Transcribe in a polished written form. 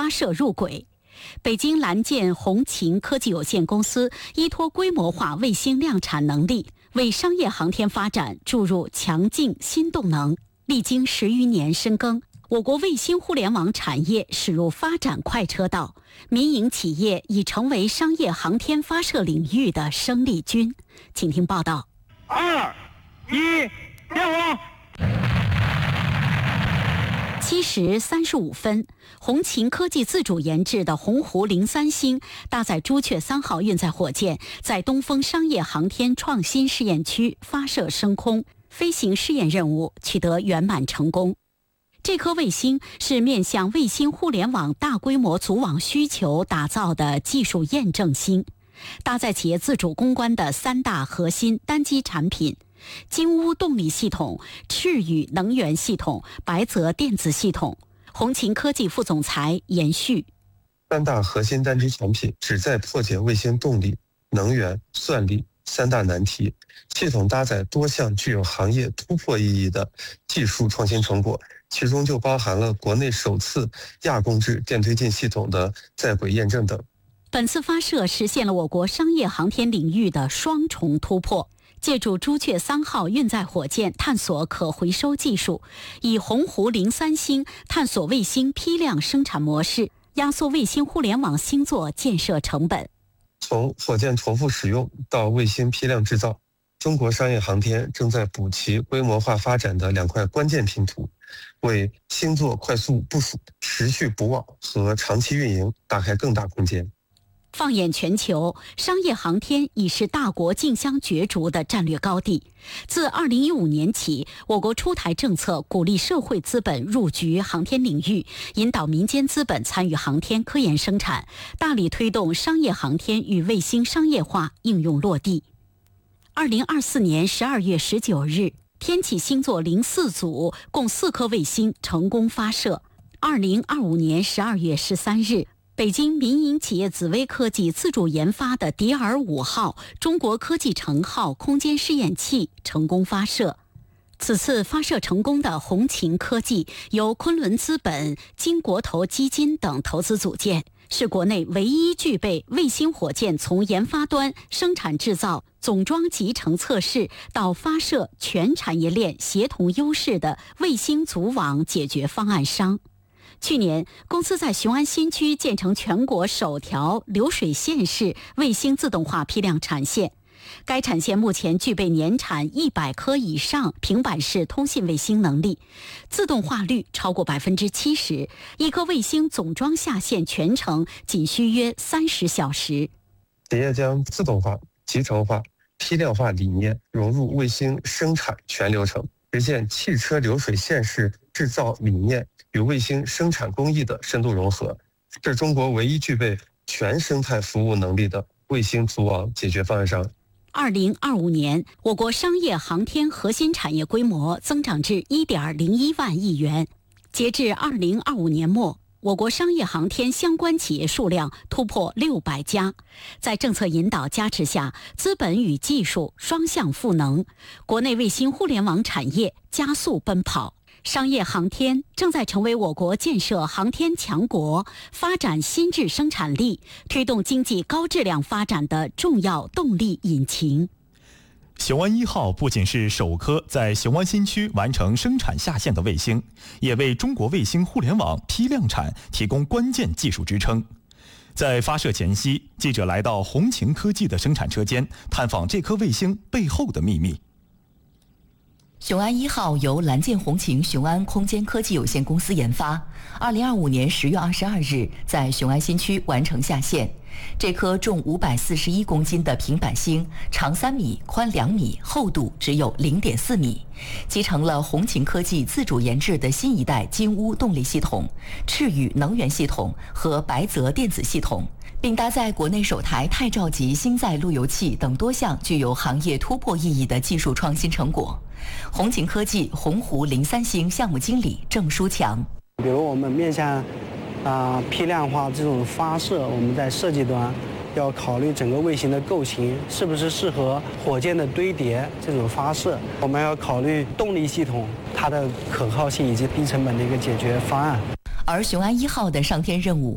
发射入轨。北京蓝箭红擎科技有限公司依托规模化卫星量产能力，为商业航天发展注入强劲新动能。历经10余年深耕，我国卫星互联网产业驶入发展快车道，民营企业已成为商业航天发射领域的生力军。请听报道。 2、1，点火。 7时35分，红擎科技自主研制的鸿鹄03星搭载朱雀3号运载火箭，在东风商业航天创新试验区发射升空，飞行试验任务取得圆满成功。这颗卫星是面向卫星互联网大规模组网需求打造的技术验证星，搭载企业自主攻关的3大核心单机产品：金乌动力系统、赤羽能源系统、白泽电子系统。红擎科技副总裁严旭 ：3大核心单机产品旨在破解卫星动力、能源、算力3大难题，系统搭载多项具有行业突破意义的技术创新成果，其中就包含了国内首次亚共质电推进系统的在轨验证等。 本次发射实现了我国商业航天领域的双重突破。借助朱雀3号运载火箭探索可回收技术，以鸿鹄03星探索卫星批量生产模式，压缩卫星互联网星座建设成本。 从火箭重复使用到卫星批量制造，中国商业航天正在补齐规模化发展的2块关键拼图，为星座快速部署、持续补网和长期运营打开更大空间。 放眼全球，商业航天已是大国竞相角逐的战略高地。自2015年起，我国出台政策，鼓励社会资本入局航天领域，引导民间资本参与航天科研生产，大力推动商业航天与卫星商业化应用落地。2024年12月19日，天启星座04组共4颗卫星成功发射。2025年12月13日，北京民营企业紫薇科技自主研发的迪尔5号中国科技城号空间试验器成功发射。此次发射成功的红擎科技由昆仑资本、金国投基金等投资组建，是国内唯一具备卫星火箭从研发端、生产制造、总装集成测试到发射全产业链协同优势的卫星组网解决方案商。去年，公司在雄安新区建成全国首条流水线式卫星自动化批量产线。该产线目前具备年产100颗以上平板式通信卫星能力，自动化率超过70%，一颗卫星总装下线全程仅需约30小时。 企业将自动化、集成化、批量化理念融入卫星生产全流程，实现汽车流水线式制造理念与卫星生产工艺的深度融合，是中国唯一具备全生态服务能力的卫星组网解决方案商。 2025年，我国商业航天核心产业规模增长至1.01万亿元。截至2025年末，我国商业航天相关企业数量突破600家。在政策引导加持下，资本与技术双向赋能，国内卫星互联网产业加速奔跑。商业航天正在成为我国建设航天强国、发展新质生产力、推动经济高质量发展的重要动力引擎。 雄安1号不仅是首颗在雄安新区完成生产下线的卫星，也为中国卫星互联网批量产提供关键技术支撑。在发射前夕，记者来到红擎科技的生产车间，探访这颗卫星背后的秘密。 雄安1号由蓝箭红擎雄安空间科技有限公司研发，2025年10月22日在雄安新区完成下线。这颗重541公斤的平板星，长3米，宽2米，厚度只有0.4米，集成了红擎科技自主研制的新一代金乌动力系统、赤羽能源系统和白泽电子系统，并搭载国内首台太照级星载路由器等多项具有行业突破意义的技术创新成果。红擎科技鸿鹄03星项目经理郑书强， 比如我们面向批量化这种发射，我们在设计端要考虑整个卫星的构型是不是适合火箭的堆叠这种发射，我们要考虑动力系统它的可靠性以及低成本的一个解决方案。 而雄安1号的上天任务